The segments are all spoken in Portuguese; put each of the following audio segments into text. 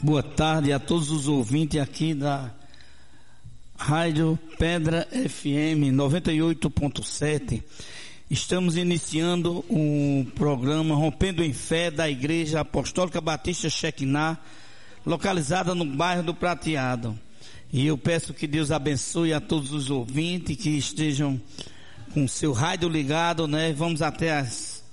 Boa tarde a todos os ouvintes aqui da Rádio Pedra FM 98.7. Estamos iniciando o programa Rompendo em Fé da Igreja Apostólica Batista Shekinah, localizada no bairro do Prateado. E eu peço que Deus abençoe a todos os ouvintes que estejam com o seu rádio ligado, né? Vamos até às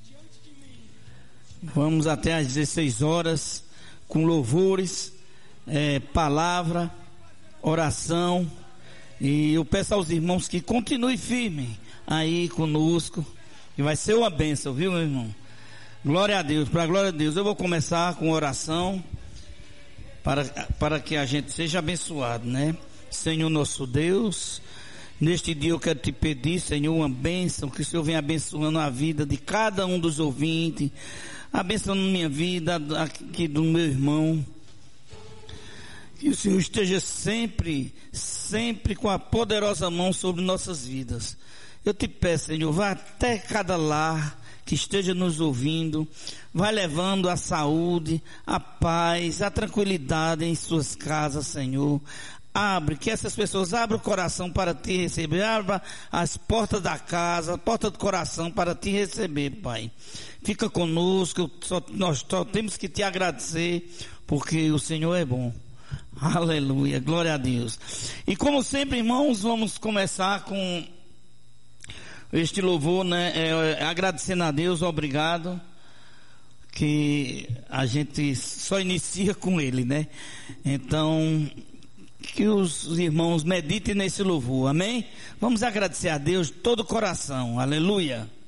16 horas com louvores, palavra, oração. E eu peço aos irmãos que continuem firmes aí conosco, que vai ser uma bênção, viu, meu irmão? Glória a Deus, para a glória de Deus. Eu vou começar com oração para que a gente seja abençoado, né? Senhor nosso Deus, neste dia eu quero te pedir, Senhor, uma bênção, que o Senhor venha abençoando a vida de cada um dos ouvintes, abençoando minha vida, aqui do meu irmão. Que o Senhor esteja sempre com a poderosa mão sobre nossas vidas. Eu te peço, Senhor, vá até cada lar que esteja nos ouvindo, vai levando a saúde, a paz, a tranquilidade em suas casas, Senhor. Que essas pessoas abram o coração para te receber, abra as portas da casa, a porta do coração para te receber, Pai. Fica conosco, nós só temos que te agradecer, porque o Senhor é bom. Aleluia, glória a Deus. E como sempre, irmãos, vamos começar com este louvor, né? Agradecendo a Deus, obrigado, que a gente só inicia com ele, né? Então, que os irmãos meditem nesse louvor, amém? Vamos agradecer a Deus de todo o coração, aleluia.